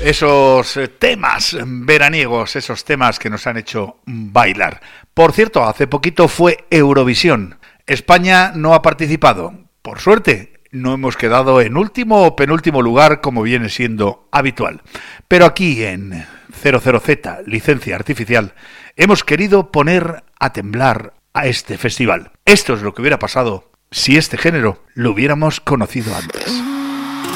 Esos temas veraniegos, esos temas que nos han hecho bailar. Por cierto, hace poquito fue Eurovisión. España no ha participado. Por suerte, no hemos quedado en último o penúltimo lugar como viene siendo habitual. Pero aquí en 00Z, licencia artificial, hemos querido poner a temblar a este festival. Esto es lo que hubiera pasado si este género lo hubiéramos conocido antes.